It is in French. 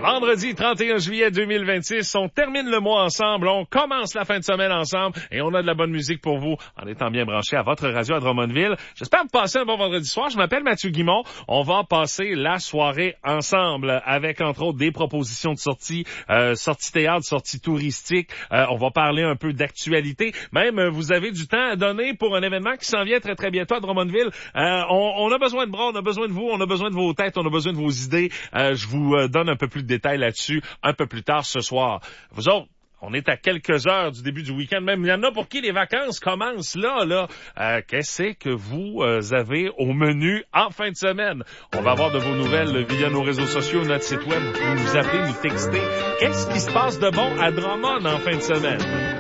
Vendredi 31 juillet 2026, on termine le mois ensemble, on commence la fin de semaine ensemble et on a de la bonne musique pour vous en étant bien branché à votre radio à Drummondville. J'espère que vous passez un bon vendredi soir. Je m'appelle Mathieu Guimond. On va passer la soirée ensemble avec entre autres des propositions de sorties, sorties théâtre, sorties touristiques. On va parler un peu d'actualité. Même vous avez du temps à donner pour un événement qui s'en vient très très bientôt à Drummondville. On a besoin de bras, on a besoin de vous, on a besoin de vos têtes, on a besoin de vos idées. Je vous donne un peu plus de détails là-dessus un peu plus tard ce soir. Vous autres, on est à quelques heures du début du week-end. Même, il y en a pour qui les vacances commencent là. Qu'est-ce que vous avez au menu en fin de semaine? On va avoir de vos nouvelles via nos réseaux sociaux, notre site web. Vous nous appelez, nous textez. Qu'est-ce qui se passe de bon à Drummond en fin de semaine?